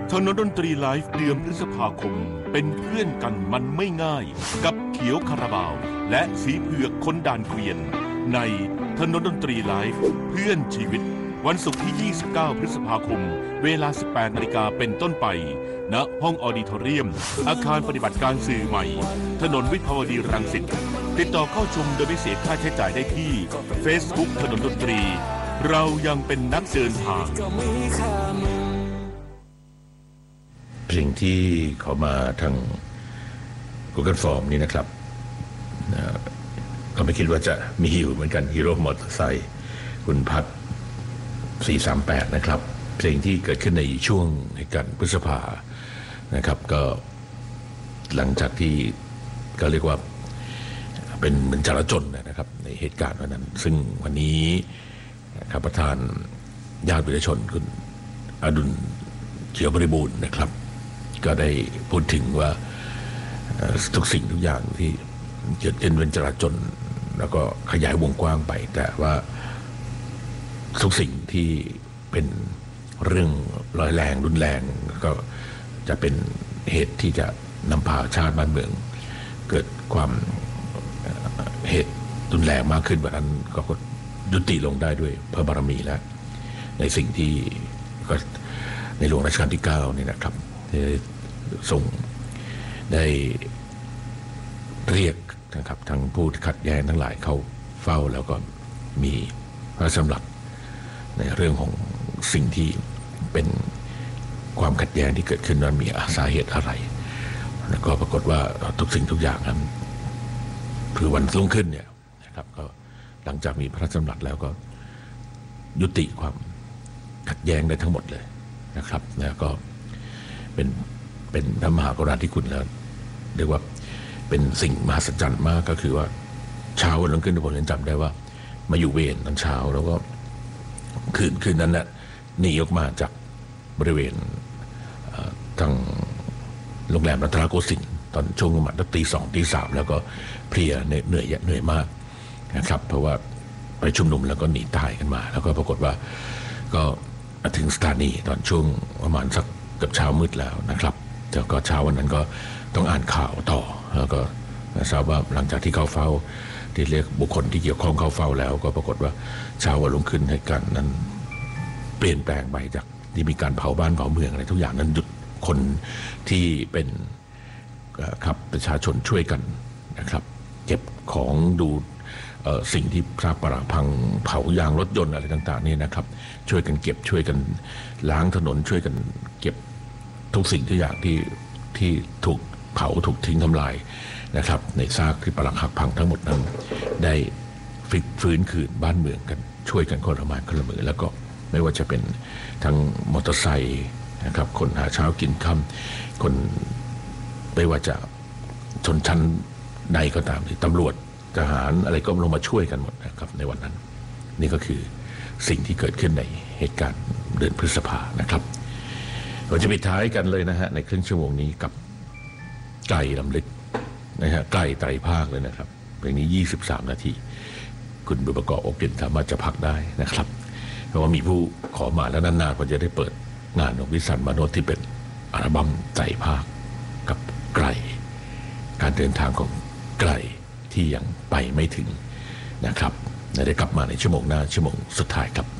ถนนดนตรีไลฟ์เดือนพฤษภาคมเป็นเพื่อนกันมันไม่ง่ายกับเขียวคาราบาวและสีเผือกคนด่านเกวียนในถนนดนตรีไลฟ์เพื่อนชีวิตวันศุกร์ที่ 29 พฤษภาคมเวลา 18 นาฬิกาเป็นต้นไปณห้องออดิทอเรียมอาคารปฏิบัติการสื่อใหม่ถนนวิภาวดีรังสิตติดต่อเข้าชมโดยไม่เสียค่าใช้จ่ายได้ที่ Facebook ถนนดนตรีเรายังเป็นนักเดินทางสิ่งที่เขามาทาง Google Form นี่นะครับก็ไม่คิดว่าจะมีอยู่เหมือนกันฮีโร่มอเตอร์ไซค์คุณพัฒน์438นะครับสิ่งที่เกิดขึ้นในช่วงเหตุการณ์พฤษภานะครับก็หลังจากที่ก็เรียกว่าเป็นเหมือนจลาจลนะครับในเหตุการณ์วันนั้นซึ่งวันนี้ข้าประธานญาติประชาชนคุณอดุลเขียวบริบูรณ์นะครับก็ได้พูดถึงว่าทุกสิ่งทุกอย่างที่เกิดขึ้นเป็นจลาจลแล้วก็ขยายวงกว้างไปแต่ว่าทุกสิ่งที่เป็นเรื่องร้ายแรงรุนแรงก็จะเป็นเหตุที่จะนำพาชาติบ้านเมืองเกิดความเหตุรุนแรงมากขึ้นแบบนั้นก็ยุติลงได้ด้วยพระบารมีแล้วในสิ่งที่ก็ในหลวงรัชกาลที่9นี่นะครับทรงได้เรียกนะครับทั้งผู้ขัดแย้งทั้งหลายเข้าเฝ้าแล้วก็มีพระราชดำรัสในเรื่องของสิ่งที่เป็นความขัดแย้งที่เกิดขึ้นนั้นมีสาเหตุอะไรแล้วก็ปรากฏว่าทุกสิ่งทุกอย่างนั้นคือวันรุ่งขึ้นเนี่ยนะครับก็หลังจากมีพระราชดำรัสแล้วก็ยุติความขัดแย้งได้ทั้งหมดเลยนะครับแล้วก็เป็นพระมหากรุณาธิคุณแล้วเรียกว่าเป็นสิ่งมหัศจรรย์มากก็คือว่าเช้าวันรุ่งขึ้นผมยังจำได้ว่ามาอยู่เวรตอนเช้าแล้วก็คืนนั้นน่ะหนีออกมาจากบริเวณทางโรงแรมรัตนโกสินทร์ตอนช่วงประมาณตี 2 ตี 3แล้วก็เพลียเหนื่อยมากนะครับเพราะว่าไปชุมนุมแล้วก็หนีตายกันมาแล้วก็ปรากฏว่าก็ถึงสถานีตอนช่วงประมาณสักเกือบเช้ามืดแล้วนะครับแล้วก็เช้าวันนั้นก็ต้องอ่านข่าวต่อแล้วก็ทราบว่าหลังจากที่เข้าเฝ้าที่เรียกบุคคลที่เกี่ยวข้องเข้าเฝ้าแล้วก็ปรากฏว่าเช้าวันรุ่งขึ้นเหตุการณ์นั้นเปลี่ยนแปลงไปจากที่มีการเผาบ้านเผาเมืองอะไรทุกอย่างนั้นหยุดคนที่เป็นครับประชาชนช่วยกันนะครับเก็บของดูสิ่งที่พรากปรักพังเผายางรถยนต์อะไรต่างๆนี่นะครับช่วยกันเก็บช่วยกันล้างถนนช่วยกันเก็บทุกสิ่งทุกอย่างที่ถูกเผาถูกทิ้งทำลายนะครับในซากที่ปรักหักพังทั้งหมดนั้นได้ฟื้นคืนบ้านเมืองกันช่วยกันคนละไม้คนละมือแล้วก็ไม่ว่าจะเป็นทั้งมอเตอร์ไซค์นะครับคนหาเช้ากินค่ำคนไม่ว่าจะชนชั้นใดก็ตามที่ตำรวจทหารอะไรก็ลงมาช่วยกันหมดนะครับในวันนั้นนี่ก็คือสิ่งที่เกิดขึ้นในเหตุการณ์เดือนพฤษภานะครับเราจะปิดท้ายกันเลยนะฮะในครึ่งชั่วโมงนี้กับไก่ลำลึกนะฮะไก่ไตรภาคเลยนะครับเพลงนี้23 นาทีคุณบุญประกอบโอเกนสามารถจะพักได้นะครับเพราะว่ามีผู้ขอมาแล้วนานๆพอจะได้เปิดงานของวิสันมโนที่เป็นอัลบั้มไตรภาคกับไกลการเดินทางของไกลที่ยังไปไม่ถึงนะครับได้กลับมาในชั่วโมงหน้าชั่วโมงสุดท้ายครับ